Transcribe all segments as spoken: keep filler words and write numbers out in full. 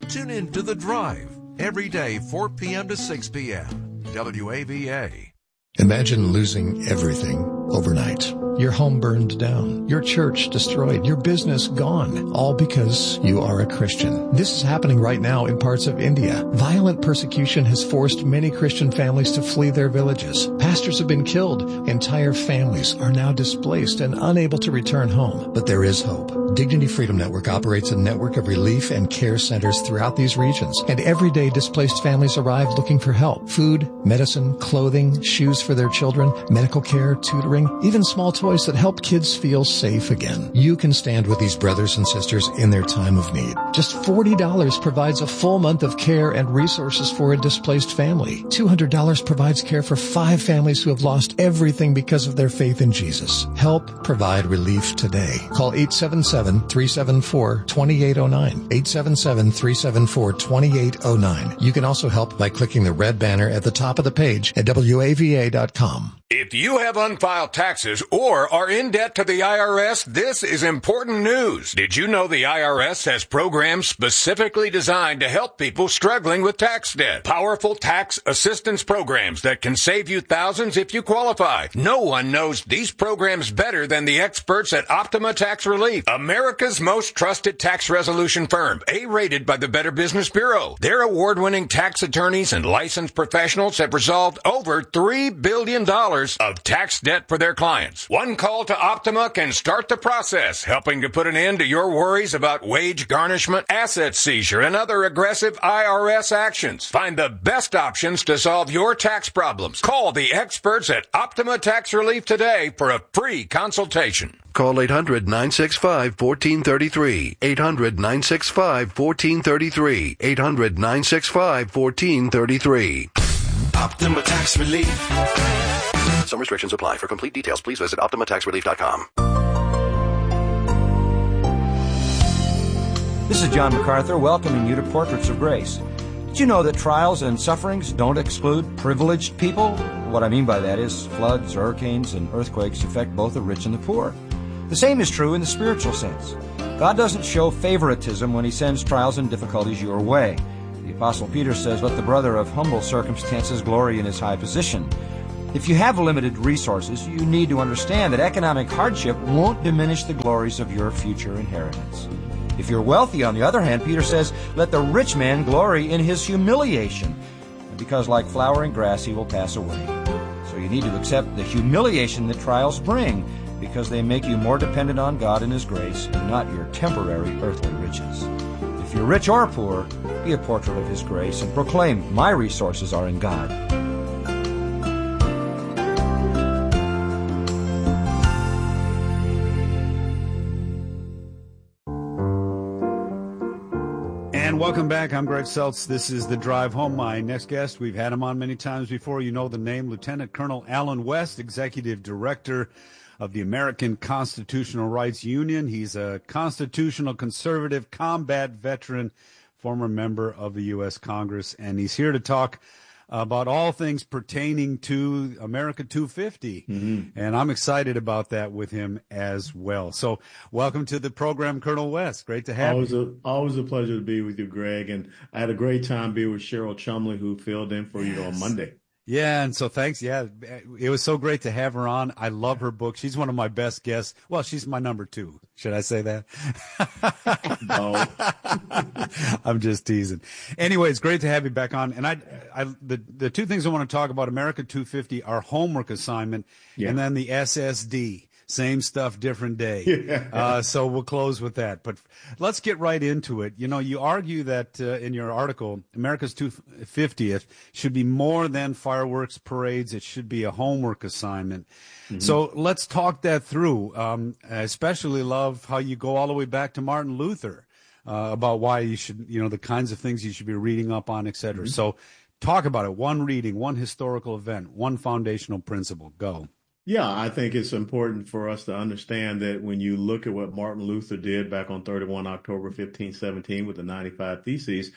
Tune in to The Drive every day, four p.m. to six p.m. W A V A. Imagine losing everything overnight. Your home burned down, your church destroyed, your business gone, all because you are a Christian. This is happening right now in parts of India. Violent persecution has forced many Christian families to flee their villages. Pastors have been killed. Entire families are now displaced and unable to return home. But there is hope. Dignity Freedom Network operates a network of relief and care centers throughout these regions. And every day displaced families arrive looking for help. Food, medicine, clothing, shoes for their children, medical care, tutoring, even small toys that help kids feel safe again. You can stand with these brothers and sisters in their time of need. Just forty dollars provides a full month of care and resources for a displaced family. two hundred dollars provides care for five families who have lost everything because of their faith in Jesus. Help provide relief today. Call eight seven seven, three seven four, two eight zero nine. eight seven seven, three seven four, two eight zero nine. You can also help by clicking the red banner at the top of the page at W A V A dot com. If you have unfiled taxes or are in debt to the I R S, this is important news. Did you know the I R S has programs specifically designed to help people struggling with tax debt? Powerful tax assistance programs that can save you thousands if you qualify. No one knows these programs better than the experts at Optima Tax Relief, America's most trusted tax resolution firm, A-rated by the Better Business Bureau. Their award-winning tax attorneys and licensed professionals have resolved over three billion dollars of tax debt for their clients. One call to Optima can start the process, helping to put an end to your worries about wage garnishment, asset seizure, and other aggressive I R S actions. Find the best options to solve your tax problems. Call the experts at Optima Tax Relief today for a free consultation. Call eight hundred, nine six five, one four three three. eight hundred, nine six five, one four three three. eight hundred, nine six five, one four three three. Optima Tax Relief. Some restrictions apply. For complete details, please visit Optima Tax Relief dot com. This is John MacArthur welcoming you to Portraits of Grace. Did you know that trials and sufferings don't exclude privileged people? What I mean by that is floods, hurricanes, and earthquakes affect both the rich and the poor. The same is true in the spiritual sense. God doesn't show favoritism when he sends trials and difficulties your way. The Apostle Peter says, "Let the brother of humble circumstances glory in his high position." If you have limited resources, you need to understand that economic hardship won't diminish the glories of your future inheritance. If you're wealthy, on the other hand, Peter says, "Let the rich man glory in his humiliation, because like flowering grass he will pass away." So you need to accept the humiliation that trials bring, because they make you more dependent on God and his grace and not your temporary earthly riches. If you're rich or poor, be a portrait of his grace and proclaim, "My resources are in God." Welcome back. I'm Greg Seltz. This is The Drive Home. My next guest, we've had him on many times before. You know the name, Lieutenant Colonel Allen West, Executive Director of the American Constitutional Rights Union. He's a constitutional conservative, combat veteran, former member of the U S Congress, and he's here to talk about all things pertaining to America two fifty. Mm-hmm. And I'm excited about that with him as well. So welcome to the program, Colonel West. Great to have always you. A, always a pleasure to be with you, Greg. And I had a great time being with Cheryl Chumley, who filled in for yes. you on Monday. Yeah, and so thanks. Yeah, it was so great to have her on. I love her book. She's one of my best guests. Well, she's my number two. Should I say that? No. I'm just teasing. Anyway, it's great to have you back on. And I, I, the, the two things I want to talk about, America two fifty, our homework assignment, yeah. and then the S S D. Same stuff, different day. Yeah. Uh, so we'll close with that. But let's get right into it. You know, you argue that uh, in your article, America's two fiftieth should be more than fireworks, parades. It should be a homework assignment. Mm-hmm. So let's talk that through. Um, I especially love how you go all the way back to Martin Luther uh, about why you should, you know, the kinds of things you should be reading up on, et cetera. Mm-hmm. So talk about it. One reading, one historical event, one foundational principle. Go. Yeah, I think it's important for us to understand that when you look at what Martin Luther did back on thirty-first of October, fifteen seventeen with the ninety-five Theses,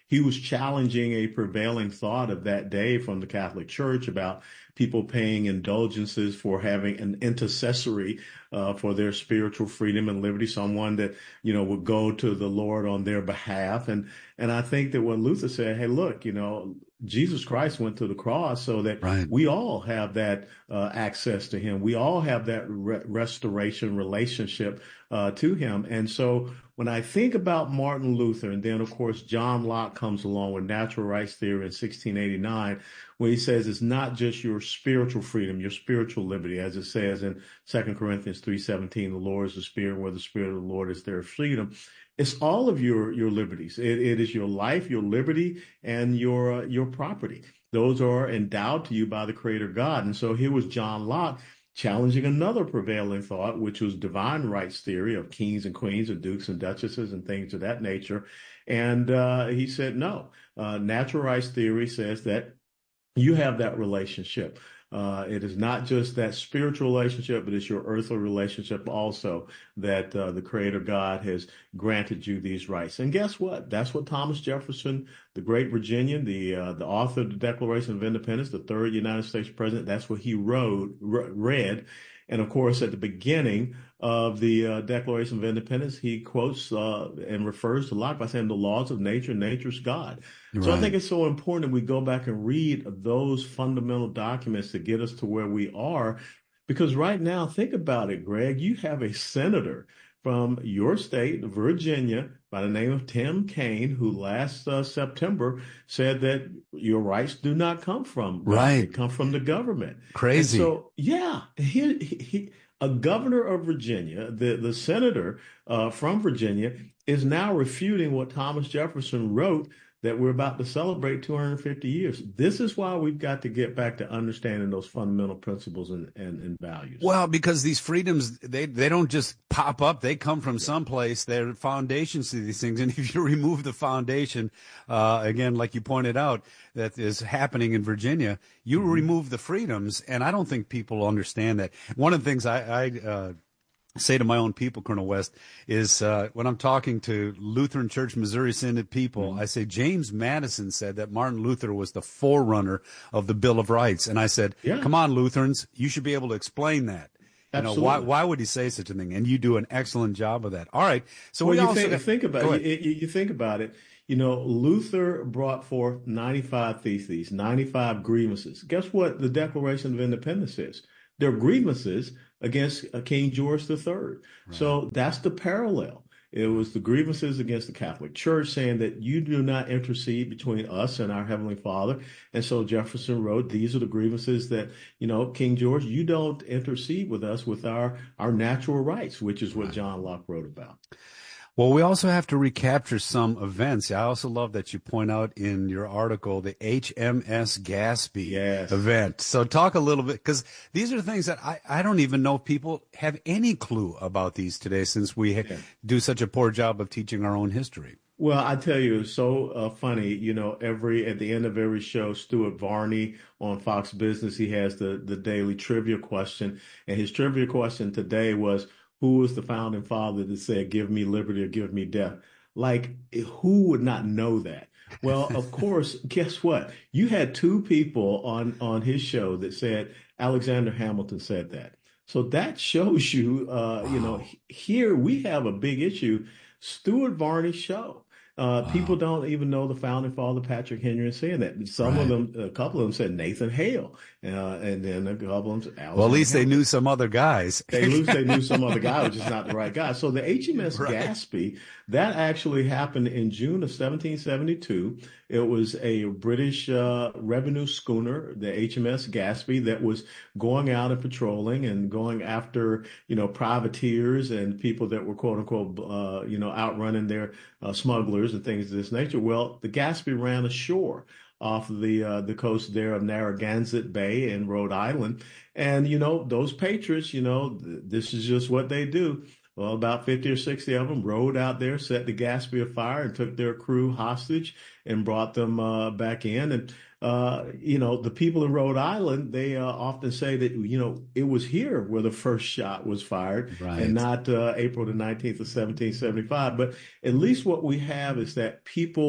he was challenging a prevailing thought of that day from the Catholic Church about people paying indulgences for having an intercessory uh, for their spiritual freedom and liberty, someone that, you know, would go to the Lord on their behalf. And and I think that when Luther said, hey, look, you know, Jesus Christ went to the cross so that right. we all have that uh, access to him. We all have that re- restoration relationship uh, to him. And so when I think about Martin Luther, and then, of course, John Locke comes along with natural rights theory in sixteen eighty-nine, where he says it's not just your spiritual freedom, your spiritual liberty, as it says in Second Corinthians three seventeen, the Lord is the Spirit, where the Spirit of the Lord is there freedom. It's all of your, your liberties. It, it is your life, your liberty, and your, uh, your property. Those are endowed to you by the Creator God. And so here was John Locke challenging another prevailing thought, which was divine rights theory of kings and queens and dukes and duchesses and things of that nature. And uh, he said, no, uh, natural rights theory says that you have that relationship. Uh, it is not just that spiritual relationship, but it's your earthly relationship also that uh, the Creator God has granted you these rights. And guess what? That's what Thomas Jefferson, the great Virginian, the uh, the author of the Declaration of Independence, the third United States president, that's what he wrote, read. And of course, at the beginning of the uh, Declaration of Independence, he quotes uh, and refers to Locke by saying the laws of nature, nature's God. Right. So I think it's so important that we go back and read those fundamental documents to get us to where we are. Because right now, think about it, Greg, you have a senator from your state, Virginia, by the name of Tim Kaine, who last uh, September said that your rights do not come from God. Right. They come from the government. Crazy. And so, yeah, he, he, a governor of Virginia, the, the senator uh, from Virginia, is now refuting what Thomas Jefferson wrote that we're about to celebrate two hundred fifty years. This is why we've got to get back to understanding those fundamental principles and, and, and values. Well, because these freedoms, they, they don't just pop up. They come from someplace. They're foundations to these things. And if you remove the foundation, uh, again, like you pointed out, that is happening in Virginia, you mm-hmm. remove the freedoms. And I don't think people understand that. One of the things I, I uh, say to my own people, Colonel West, is uh, when I'm talking to Lutheran Church Missouri Synod people, mm-hmm. I say James Madison said that Martin Luther was the forerunner of the Bill of Rights. And I said, yeah. Come on, Lutherans, you should be able to explain that. Absolutely. You know, why, why would he say such a thing? And you do an excellent job of that. All right. So well, we you also think, got, think about it. You, you think about it. You know, Luther brought forth ninety-five theses, ninety-five grievances. Guess what the Declaration of Independence is? They're grievances against King George the Third. Right. So that's the parallel. It was the grievances against the Catholic Church saying that you do not intercede between us and our Heavenly Father. And so Jefferson wrote, these are the grievances that, you know, King George, you don't intercede with us with our, our natural rights, which is what right. John Locke wrote about. Well, we also have to recapture some events. I also love that you point out in your article the H M S Gaspee yes. event. So talk a little bit, because these are things that I, I don't even know if people have any clue about these today, since we ha- yeah. do such a poor job of teaching our own history. Well, I tell you, it's so uh, funny. You know, every at the end of every show, Stuart Varney on Fox Business, he has the, the daily trivia question. And his trivia question today was, who was the founding father that said, give me liberty or give me death? Like, who would not know that? Well, of course, guess what? You had two people on, on his show that said Alexander Hamilton said that. So that shows you, uh, wow. you know, here we have a big issue. Stuart Varney's show. Uh, wow. People don't even know the founding father, Patrick Henry, is saying that. Some right. of them, a couple of them said Nathan Hale, uh, and then a couple of them said Alexander Well, at least Hamilton. They knew some other guys. They, knew, they knew some other guy, which is not the right guy. So the H M S right. Gaspee, that actually happened in June of seventeen seventy-two. It was a British uh, revenue schooner, the H M S Gaspee, that was going out and patrolling and going after, you know, privateers and people that were, quote unquote, uh, you know, outrunning their uh, smugglers and things of this nature. Well, the Gaspee ran ashore off the uh, the coast there of Narragansett Bay in Rhode Island. And, you know, those patriots, you know, th- this is just what they do. Well, about fifty or sixty of them rode out there, set the Gaspee afire, and took their crew hostage and brought them uh, back in. And, uh, you know, the people in Rhode Island, they uh, often say that, you know, it was here where the first shot was fired right. and not uh, April the nineteenth of seventeen seventy-five. But at least what we have is that people,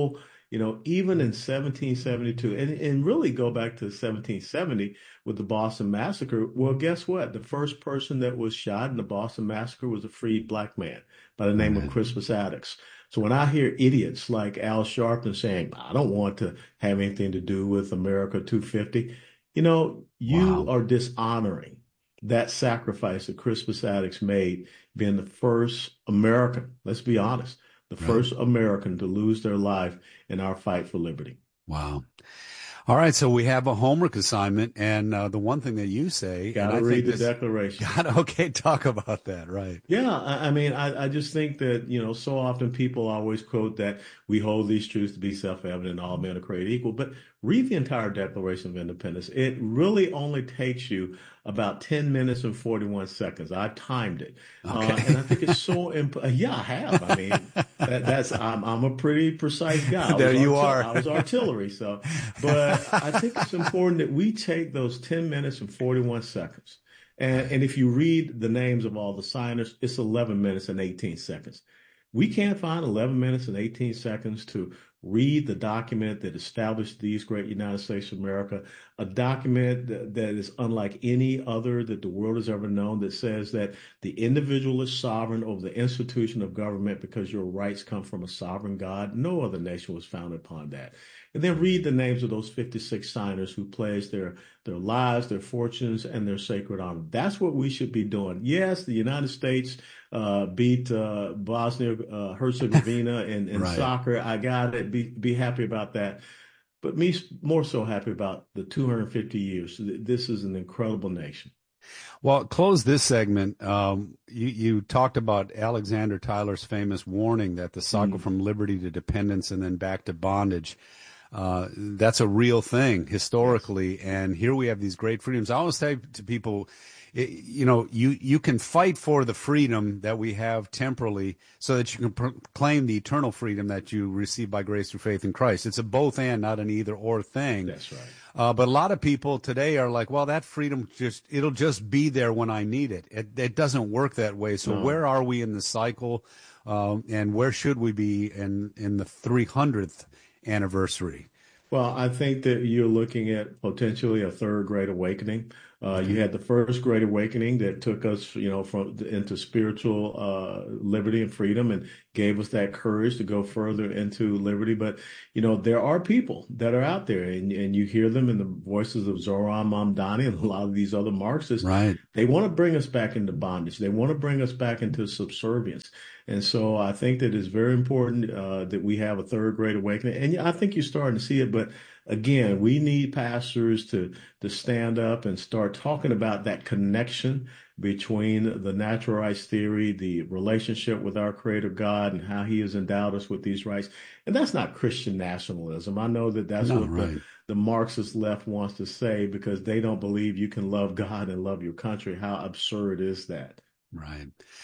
you know, even in seventeen seventy-two, and, and really go back to seventeen seventy with the Boston Massacre. Well, guess what? The first person that was shot in the Boston Massacre was a freed black man by the name of Crispus Attucks. So when I hear idiots like Al Sharpton saying, I don't want to have anything to do with America two fifty, you know, you wow. are dishonoring that sacrifice that Crispus Attucks made, being the first American, let's be honest, the right. first American to lose their life in our fight for liberty. Wow. All right, so we have a homework assignment, and uh, the one thing that you say... Got to read the this, Declaration. Gotta, okay, talk about that, right. Yeah, I, I mean, I, I just think that, you know, so often people always quote that we hold these truths to be self-evident, all men are created equal, but read the entire Declaration of Independence. It really only takes you about ten minutes and forty-one seconds. I timed it. Okay. Uh, and I think it's so important. Yeah, I have. I mean, that, that's, I'm, I'm a pretty precise guy. There you artil- are. I was artillery. So, but I think it's important that we take those ten minutes and forty-one seconds. And, and if you read the names of all the signers, it's eleven minutes and eighteen seconds. We can't find eleven minutes and eighteen seconds to read the document that established these great United States of America, a document that, that is unlike any other that the world has ever known, that says that the individual is sovereign over the institution of government because your rights come from a sovereign God. No other nation was founded upon that. And then read the names of those fifty-six signers who pledged their, their lives, their fortunes, and their sacred honor. That's what we should be doing. Yes, the United States uh, beat uh, Bosnia uh, Herzegovina in, in right. soccer. I got it. Be, be happy about that. But me more so happy about the two hundred fifty years. This is an incredible nation. Well, close this segment. Um, you, you talked about Alexander Tyler's famous warning that the cycle mm. from liberty to dependence and then back to bondage, uh, that's a real thing historically. Yes. And here we have these great freedoms. I always say to people, it, you know, you, you can fight for the freedom that we have temporally so that you can proclaim the eternal freedom that you receive by grace through faith in Christ. It's a both and, not an either or thing. That's right. Uh, but a lot of people today are like, well, that freedom just, it'll just be there when I need it. It, it doesn't work that way. So no. Where are we in the cycle? Um, and where should we be in, in the three hundredth anniversary? Well, I think that you're looking at potentially a third great awakening. Uh, you had the first great awakening that took us, you know, from into spiritual uh, liberty and freedom and gave us that courage to go further into liberty. But, you know, there are people that are out there, and, and you hear them in the voices of Zoran Mamdani and a lot of these other Marxists. Right. They want to bring us back into bondage. They want to bring us back into subservience. And so I think that it's very important uh, that we have a third great awakening. And I think you're starting to see it. But again, we need pastors to, to stand up and start talking about that connection between the natural rights theory, the relationship with our Creator God, and how He has endowed us with these rights. And that's not Christian nationalism. I know that that's no, what right. the, the Marxist left wants to say, because they don't believe you can love God and love your country. How absurd is that? Right.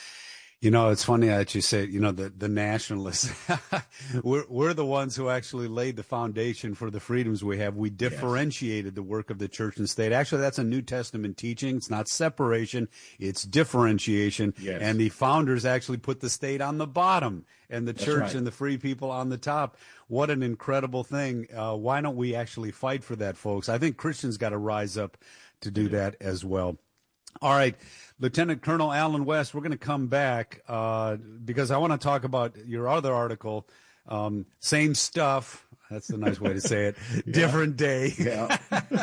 You know, it's funny that you say, you know, the, the nationalists, we're, we're the ones who actually laid the foundation for the freedoms we have. We differentiated yes. the work of the church and state. Actually, that's a New Testament teaching. It's not separation. It's differentiation. Yes. And the founders actually put the state on the bottom and the that's church right. and the free people on the top. What an incredible thing. Uh, why don't we actually fight for that, folks? I think Christians got to rise up to do that as well. All right, Lieutenant Colonel Allen West, we're going to come back uh, because I want to talk about your other article, um, same stuff. That's a nice way to say it. yeah. Different day. Yeah.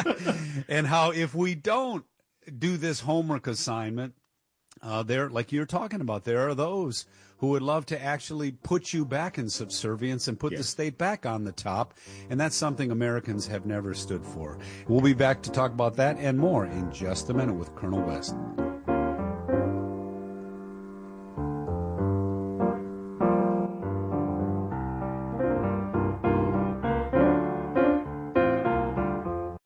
And how if we don't do this homework assignment, uh, there, like you're talking about, there are those who would love to actually put you back in subservience and put yeah. the state back on the top. And that's something Americans have never stood for. We'll be back to talk about that and more in just a minute with Colonel West.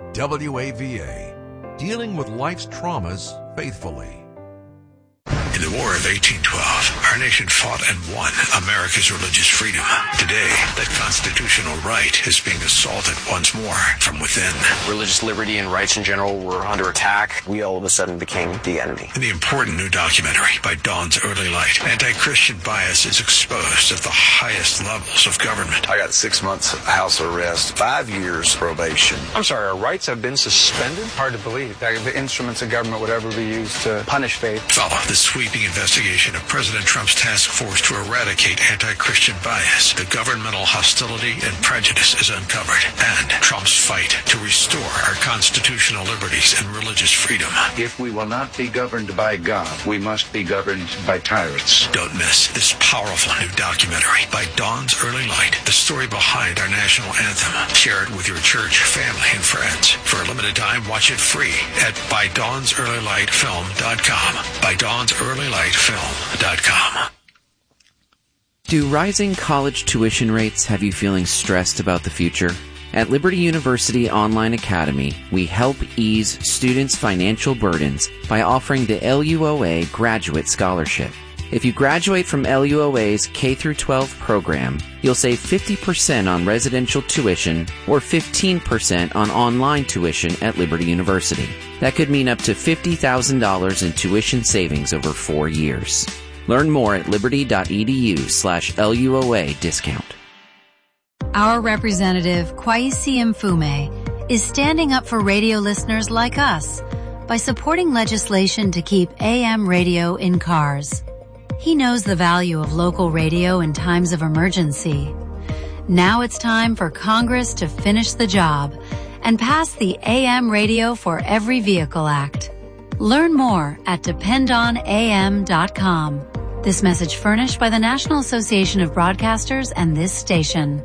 W A V A, dealing with life's traumas faithfully. In a War of eighteen twelve, our nation fought and won America's religious freedom. Today, that constitutional right is being assaulted once more from within. Religious liberty and rights in general were under attack. We all of a sudden became the enemy. In the important new documentary by Dawn's Early Light, anti-Christian bias is exposed at the highest levels of government. I got six months house arrest, five years probation. I'm sorry, our rights have been suspended? Hard to believe that the instruments of government would ever be used to punish faith. Follow the sweeping investigation of President Trump's task force to eradicate anti-Christian bias. The governmental hostility and prejudice is uncovered, and Trump's fight to restore our constitutional liberties and religious freedom. If we will not be governed by God, we must be governed by tyrants. Don't miss this powerful new documentary by Dawn's Early Light, the story behind our national anthem. Share it with your church, family, and friends. For a limited time, watch it free at by dawns early light film dot com. by dawns early light film dot com. Do rising college tuition rates have you feeling stressed about the future? At Liberty University Online Academy, we help ease students' financial burdens by offering the L U O A Graduate Scholarship. If you graduate from L U O A's K through twelve program, you'll save fifty percent on residential tuition or fifteen percent on online tuition at Liberty University. That could mean up to fifty thousand dollars in tuition savings over four years. Learn more at liberty.edu slash LUOA discount. Our representative, Kwesi Mfume, is standing up for radio listeners like us by supporting legislation to keep A M radio in cars. He knows the value of local radio in times of emergency. Now it's time for Congress to finish the job and pass the A M Radio for Every Vehicle Act. Learn more at depend on A M dot com. This message furnished by the National Association of Broadcasters and this station.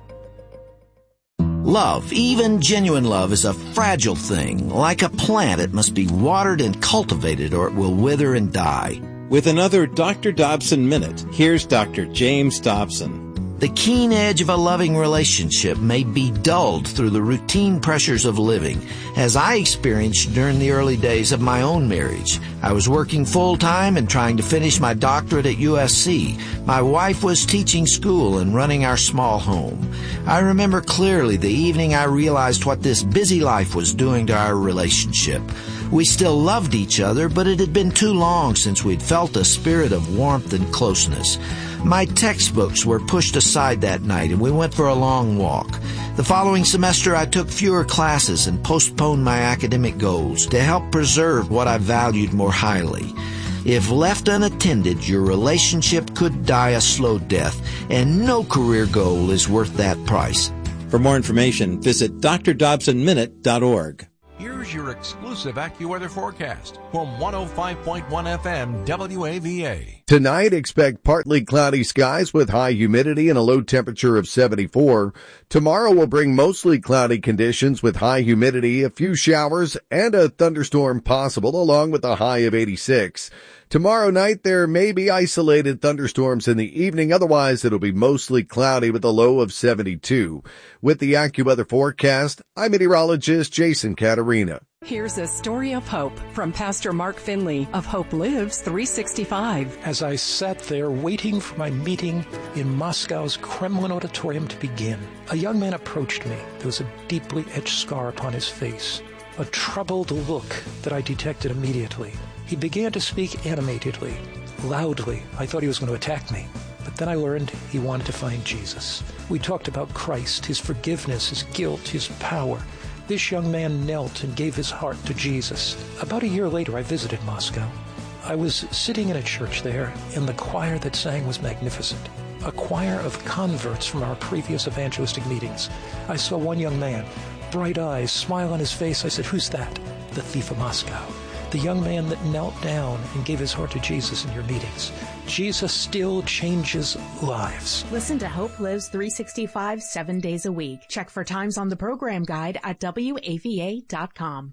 Love, even genuine love, is a fragile thing. Like a plant, it must be watered and cultivated or it will wither and die. With another Doctor Dobson Minute, here's Doctor James Dobson. The keen edge of a loving relationship may be dulled through the routine pressures of living, as I experienced during the early days of my own marriage. I was working full-time and trying to finish my doctorate at U S C. My wife was teaching school and running our small home. I remember clearly the evening I realized what this busy life was doing to our relationship. We still loved each other, but it had been too long since we'd felt a spirit of warmth and closeness. My textbooks were pushed aside that night, and we went for a long walk. The following semester, I took fewer classes and postponed my academic goals to help preserve what I valued more highly. If left unattended, your relationship could die a slow death, and no career goal is worth that price. For more information, visit D R Dobson Minute dot org. Here's your exclusive AccuWeather forecast from one oh five point one F M W A V A. Tonight, expect partly cloudy skies with high humidity and a low temperature of seventy-four. Tomorrow will bring mostly cloudy conditions with high humidity, a few showers, and a thunderstorm possible, along with a high of eighty-six. Tomorrow night, there may be isolated thunderstorms in the evening. Otherwise, it'll be mostly cloudy with a low of seventy-two. With the AccuWeather forecast, I'm meteorologist Jason Caterina. Here's a story of hope from Pastor Mark Finley of Hope Lives three sixty-five. As I sat there waiting for my meeting in Moscow's Kremlin auditorium to begin, a young man approached me. There was a deeply etched scar upon his face, a troubled look that I detected immediately. He began to speak animatedly, loudly. I thought he was going to attack me. But then I learned he wanted to find Jesus. We talked about Christ, his forgiveness, his guilt, his power. This young man knelt and gave his heart to Jesus. About a year later, I visited Moscow. I was sitting in a church there, and the choir that sang was magnificent. A choir of converts from our previous evangelistic meetings. I saw one young man, bright eyes, smile on his face. I said, "Who's that?" "The thief of Moscow." The young man that knelt down and gave his heart to Jesus in your meetings. Jesus still changes lives. Listen to Hope Lives three sixty-five seven days a week. Check for times on the program guide at W A V A dot com.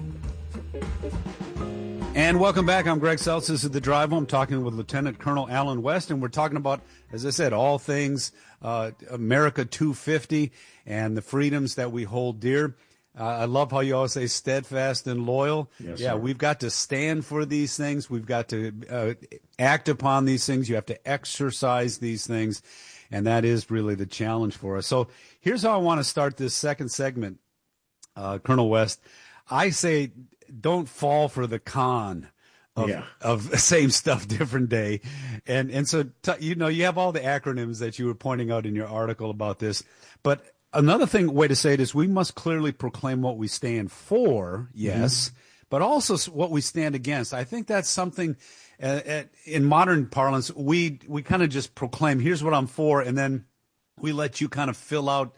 And welcome back. I'm Greg Seltz. This is The Drive Home, talking with Lieutenant Colonel Alan West, and we're talking about, as I said, all things uh, America two fifty and the freedoms that we hold dear. Uh, I love how you always say steadfast and loyal. Yes, yeah, sir. we've got to stand for these things. We've got to uh, act upon these things. You have to exercise these things. And that is really the challenge for us. So here's how I want to start this second segment, uh, Colonel West. I say don't fall for the con of, yeah. of same stuff, different day. And and so, t- you know, you have all the acronyms that you were pointing out in your article about this. But another thing, way to say it is we must clearly proclaim what we stand for, yes, mm-hmm. but also what we stand against. I think that's something uh, at, in modern parlance, we, we kind of just proclaim, here's what I'm for, and then we let you kind of fill out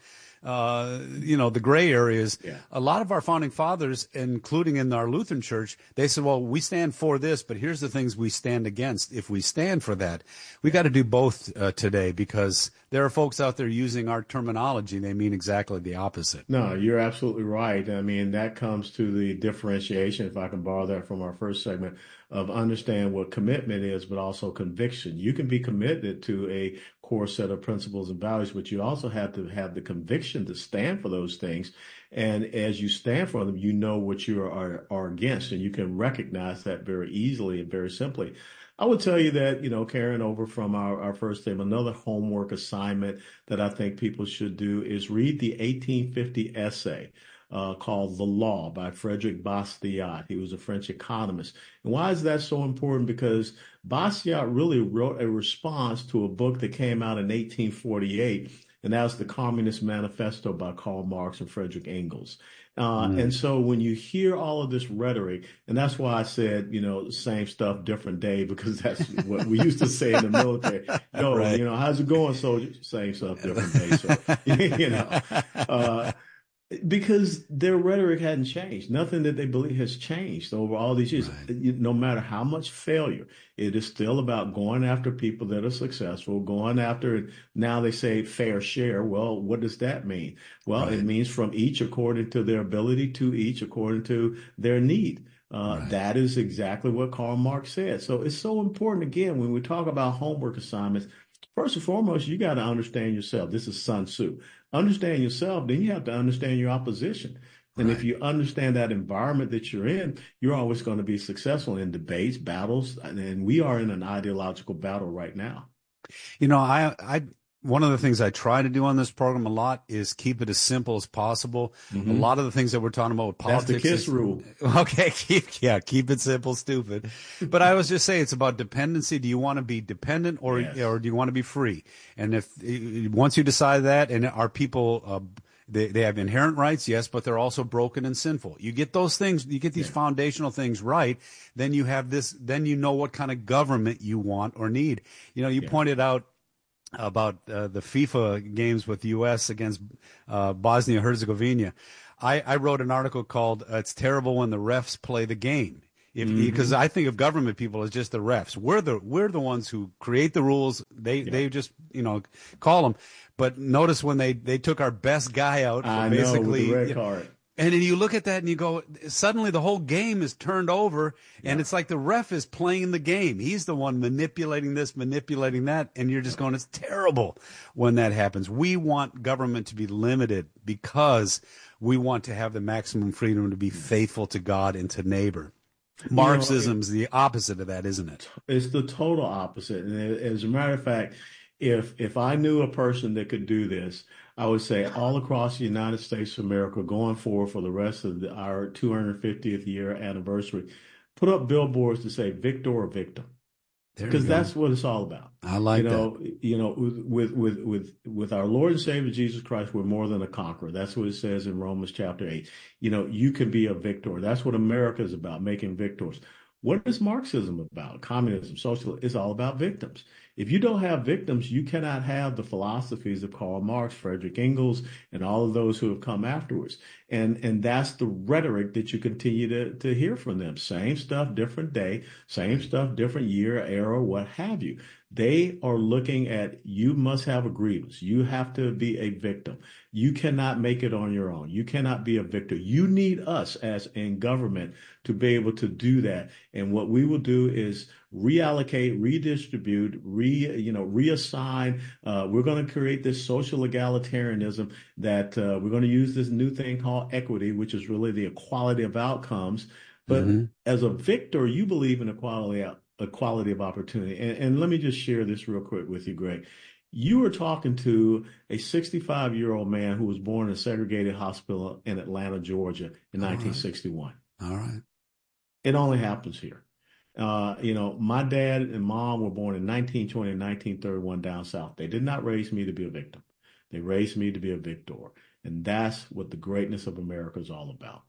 Uh, you know, the gray areas. Yeah. A lot of our founding fathers, including in our Lutheran church, they said, well, we stand for this, but here's the things we stand against if we stand for that. We got to do both uh, today, because there are folks out there using our terminology. They mean exactly the opposite. No, you're absolutely right. I mean, that comes to the differentiation, if I can borrow that from our first segment, of understand what commitment is, but also conviction. You can be committed to a core set of principles and values, but you also have to have the conviction to stand for those things. And as you stand for them, you know what you are, are against, and you can recognize that very easily and very simply. I would tell you that, you know, carrying over from our, our first theme, another homework assignment that I think people should do is read the eighteen fifty essay Uh, called The Law by Frederick Bastiat. He was a French economist. And why is that so important? Because Bastiat really wrote a response to a book that came out in eighteen forty-eight, and that was the Communist Manifesto by Karl Marx and Frederick Engels. Uh, mm. And so when you hear all of this rhetoric, and that's why I said, you know, same stuff, different day, because that's what we used to say in the military. Yo, right. You know, how's it going, soldier? Same stuff, different day. So, you know, uh, because their rhetoric hadn't changed. Nothing that they believe has changed over all these years. Right. No matter how much failure, it is still about going after people that are successful, going after, now they say fair share. Well, what does that mean? Well, right. It means from each according to their ability, to each according to their need. Uh, right. That is exactly what Karl Marx said. So it's so important, again, when we talk about homework assignments, first and foremost, you got to understand yourself. This is Sun Tzu. Understand yourself, then you have to understand your opposition. And right. If you understand that environment that you're in, you're always going to be successful in debates, battles, and we are in an ideological battle right now. You know, I, I, one of the things I try to do on this program a lot is keep it as simple as possible. Mm-hmm. A lot of the things that we're talking about with politics. That's the KISS is, rule. Okay, keep, yeah, keep it simple, stupid. But I always just say it's about dependency. Do you want to be dependent, or yes. or do you want to be free? And if once you decide that, and are people uh, they they have inherent rights, yes, but they're also broken and sinful. You get those things, you get these yeah. foundational things right, then you have this. Then you know what kind of government you want or need. You know, you yeah. pointed out about uh, the FIFA games with the U S against uh, Bosnia-Herzegovina. I, I wrote an article called uh, It's Terrible When the Refs Play the Game. If, mm-hmm. Because I think of government people as just the refs. We're the we're the ones who create the rules. They yeah. they just, you know, call them. But notice when they, they took our best guy out for I basically know, with the red card. And then you look at that and you go, suddenly the whole game is turned over, and yeah. it's like the ref is playing the game. He's the one manipulating this, manipulating that, and you're just going, it's terrible when that happens. We want government to be limited because we want to have the maximum freedom to be faithful to God and to neighbor. Marxism's you know, it, the opposite of that, isn't it? It's the total opposite. And as a matter of fact, if if I knew a person that could do this, I would say all across the United States of America, going forward for the rest of the, our two hundred fiftieth year anniversary, put up billboards to say victor or victim, because that's what it's all about. I like you know, that. You know, with with with with our Lord and Savior Jesus Christ, we're more than a conqueror. That's what it says in Romans chapter eight. You know, you can be a victor. That's what America is about, making victors. What is Marxism about? Communism, socialism, it's all about victims. If you don't have victims, you cannot have the philosophies of Karl Marx, Frederick Engels, and all of those who have come afterwards. And and that's the rhetoric that you continue to, to hear from them. Same stuff, different day, same stuff, different year, era, what have you. They are looking at, you must have a grievance. You have to be a victim. You cannot make it on your own. You cannot be a victim. You need us as in government to be able to do that. And what we will do is reallocate, redistribute, re, you know, reassign. Uh, we're going to create this social egalitarianism that uh, we're going to use this new thing called equity, which is really the equality of outcomes. But mm-hmm. as a victor, you believe in equality, equality of opportunity. And, and let me just share this real quick with you, Greg. You were talking to a sixty-five-year-old man who was born in a segregated hospital in Atlanta, Georgia in All nineteen sixty-one. Right. All right. It only happens here. Uh, you know, my dad and mom were born in nineteen twenty and nineteen thirty-one down south. They did not raise me to be a victim. They raised me to be a victor. And that's what the greatness of America is all about.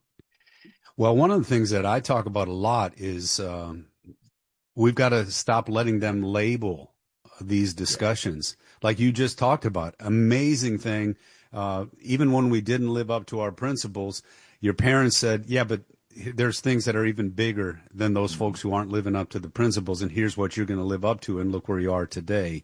Well, one of the things that I talk about a lot is um, we've got to stop letting them label these discussions. Yeah. Like you just talked about, amazing thing. Uh, even when we didn't live up to our principles, your parents said, yeah, but there's things that are even bigger than those folks who aren't living up to the principles. And here's what you're going to live up to. And look where you are today.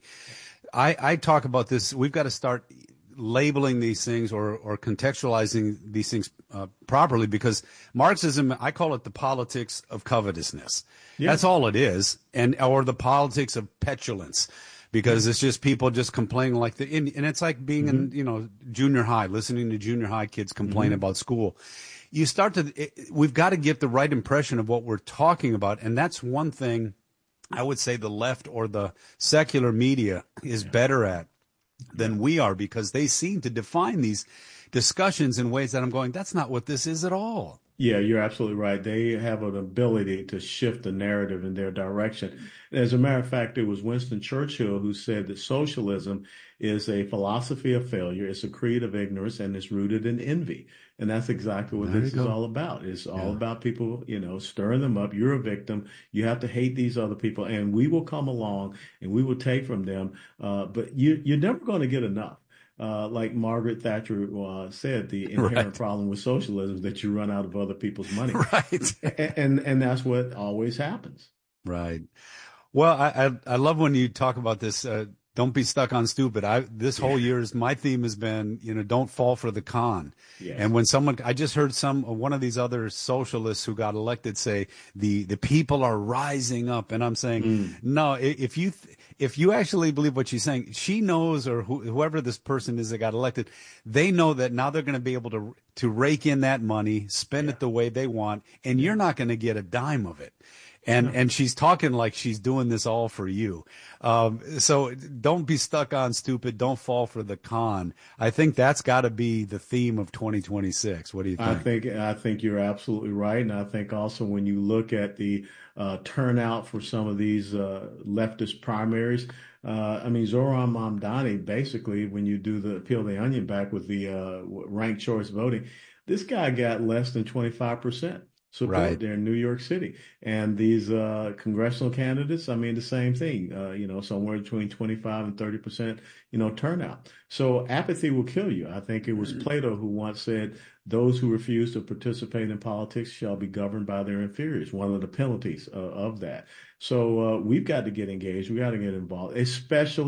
I, I talk about this. We've got to start labeling these things or, or contextualizing these things uh, properly, because Marxism, I call it the politics of covetousness. Yeah. That's all it is. And, or the politics of petulance, because it's just people just complaining like the, and, and it's like being mm-hmm. in, you know, junior high, listening to junior high kids complain mm-hmm. about school. You start to, it, we've got to get the right impression of what we're talking about. And that's one thing I would say the left or the secular media is yeah. better at than we are, because they seem to define these discussions in ways that I'm going, that's not what this is at all. Yeah, you're absolutely right. They have an ability to shift the narrative in their direction. As a matter of fact, it was Winston Churchill who said that socialism is a philosophy of failure, it's a creed of ignorance, and it's rooted in envy. And that's exactly what there this is all about. It's all yeah. about people, you know, stirring them up. You're a victim. You have to hate these other people, and we will come along and we will take from them. Uh, but you, you're never going to get enough. Uh, like Margaret Thatcher uh, said, the inherent right. problem with socialism is that you run out of other people's money. Right. and, and and that's what always happens. Right. Well, I I, I love when you talk about this. Uh, don't be stuck on stupid. I this whole year is my theme has been, you know, don't fall for the con. Yes. And when someone, I just heard some one of these other socialists who got elected say the the people are rising up, and I'm saying mm. no. If you th- if you actually believe what she's saying, she knows, or who, whoever this person is that got elected, they know that now they're going to be able to to rake in that money, spend yeah. it the way they want, and you're not going to get a dime of it. And, and she's talking like she's doing this all for you. Um, so don't be stuck on stupid. Don't fall for the con. I think that's got to be the theme of twenty twenty-six. What do you think? I think, I think you're absolutely right. And I think also when you look at the uh, turnout for some of these uh, leftist primaries, uh, I mean, Zohran Mamdani, basically, when you do the peel the onion back with the uh, ranked choice voting, this guy got less than twenty-five percent. Support right. there in New York City. And these uh, congressional candidates, I mean, the same thing, uh, you know, somewhere between twenty-five and thirty percent, you know, turnout. So apathy will kill you. I think it was Plato who once said, those who refuse to participate in politics shall be governed by their inferiors, one of the penalties uh, of that. So uh, we've got to get engaged. We got to get involved, especially